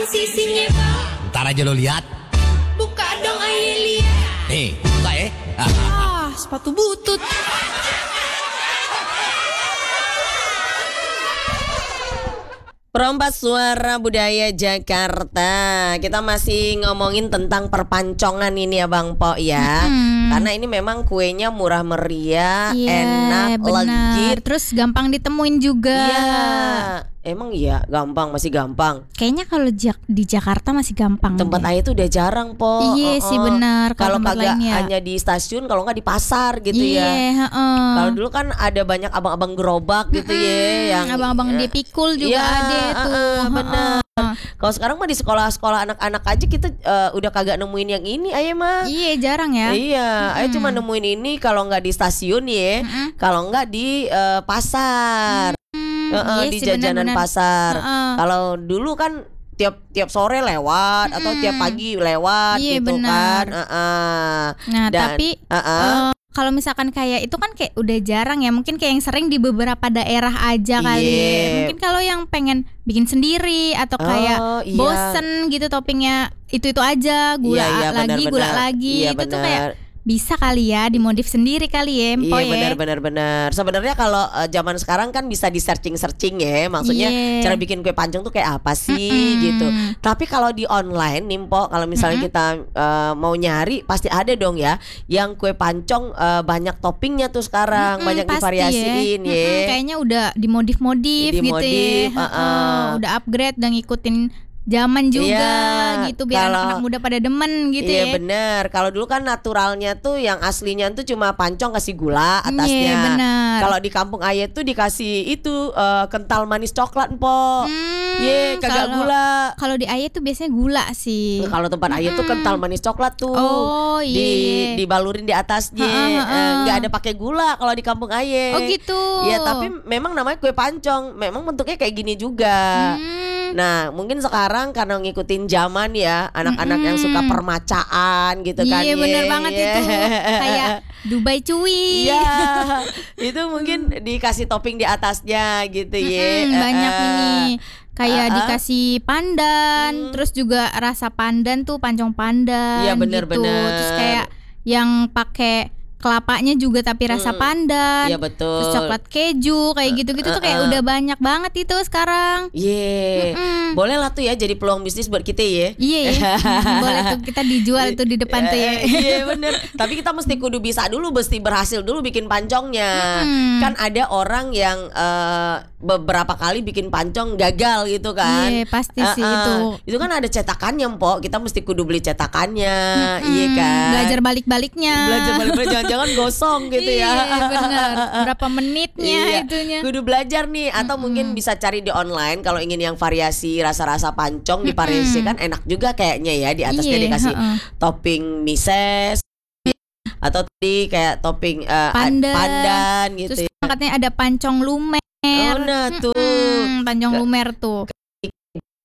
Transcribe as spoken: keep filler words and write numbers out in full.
Kapan sisinya bang? Ntar aja lo lihat. Buka dong ayo lihat. Nih, buka ya. Ah, sepatu butut. Perompak Suara Budaya Jakarta. Kita masih ngomongin tentang perpancongan ini ya Bang Po ya. Hmm. Karena ini memang kuenya murah meriah, Iya, enak, benar. legit. Terus gampang ditemuin juga. Iya. Emang iya gampang, masih gampang. Kayaknya kalau Jak- di Jakarta masih gampang. Tempat deh. ayah tuh udah jarang Po. Iya sih, Uh-uh. benar. Kalau Kalau tempat kagak lain ya. hanya di stasiun, kalau nggak di pasar gitu Iya, ya. heeh. Kalau dulu kan ada banyak abang-abang gerobak gitu ya, yang abang-abang ya, dia pikul juga iya, ada tuh. uh-uh, benar. Heeh. Kalau sekarang mah di sekolah-sekolah anak-anak aja kita uh, udah kagak nemuin yang ini ayah mah. Iya, jarang ya. Iya, ayah cuma nemuin ini kalau nggak di stasiun ya, Mm-mm. kalau nggak di uh, pasar, Hmm, Heeh, iya di sih, jajanan benar-benar. pasar. Heeh. Kalau dulu kan tiap tiap sore lewat atau tiap pagi lewat Iya, gitu benar. kan. Heeh. Nah, Dan- tapi Heeh. eh, kalau misalkan kayak itu kan kayak udah jarang ya. Mungkin kayak yang sering di beberapa daerah aja kali. Iya. Mungkin kalau yang pengen bikin sendiri atau kayak Oh, iya. bosen gitu toppingnya itu-itu aja, gula Iya, iya, lagi, benar, gula benar. lagi. Iya, Itu tuh benar. kayak bisa kali ya dimodif sendiri kali ya, Empo Iya ya. benar benar benar. Sebenarnya kalau uh, zaman sekarang kan bisa di searching searching ya, maksudnya Iya. cara bikin kue pancong tuh kayak apa sih Mm-mm. gitu. Tapi kalau di online nih Mpo, kalau misalnya kita uh, mau nyari pasti ada dong ya, yang kue pancong uh, banyak toppingnya tuh sekarang, Mm-mm, banyak pasti divariasiin ya. Mm-mm, kayaknya udah dimodif-modif gitu Dimodif, ya. uh-uh. Heeh, udah upgrade dan ngikutin zaman juga Iya, gitu biar kalau- anak-anak muda pada demen gitu Iya ya. bener. Kalau dulu kan naturalnya tuh yang aslinya tuh cuma pancong kasih gula atasnya. Iya, benar. Kalau di kampung ayah tuh dikasih itu uh, kental manis coklat Mpo. Hmm, Iya kagak kalau- gula. Kalau di ayah tuh biasanya gula sih. Kalau tempat ayah tuh kental manis coklat tuh. Oh, iya, Di iya. dibalurin di atasnya. Ha-ha, ha-ha. Eh, nggak ada pakai gula kalau di kampung ayah. Oh gitu. Iya tapi memang namanya kue pancong. Memang bentuknya kayak gini juga. Hmm. Nah mungkin sekarang karena ngikutin zaman ya, anak-anak yang suka permacaan gitu kan. Iya bener Ye, banget ye. itu. Kayak Dubai Cuy. Iya, itu mungkin dikasih topping di atasnya gitu ya. Mm-mm, banyak Eh, ini. Kayak uh-uh. dikasih pandan, terus juga rasa pandan tuh pancong pandan Iya, bener, gitu. bener. Terus kayak yang pakai kelapanya juga tapi rasa pandan. Iya betul. Terus coklat keju kayak gitu-gitu tuh kayak udah banyak banget itu sekarang. Iya, Mm-mm. boleh lah tuh ya jadi peluang bisnis buat kita ya. Iya ya. Boleh tuh kita dijual tuh di depan tuh ya. Eh, Iya bener. Tapi kita mesti kudu bisa dulu, mesti berhasil dulu bikin pancongnya. Hmm. Kan ada orang yang eh, beberapa kali bikin pancong gagal gitu kan. Iya, pasti sih Eh, eh. itu. Itu kan ada cetakannya Mpok. Kita mesti kudu beli cetakannya. Iya Hmm, kan. Belajar balik-baliknya. Belajar balik-balik jangan-jangan gosong gitu ya. Iya benar. Berapa menitnya Iya, itunya. kudu belajar nih atau mungkin bisa cari di online kalau ingin yang variasi rasa-rasa pancong divariasikan enak juga kayaknya ya, di atasnya Iya, dikasih heeh. topping mises atau tadi kayak topping eh, Pandan. pandan gitu. Terus katanya ada pancong lumer. Oh nah tuh. Hmm, pancong lumer tuh.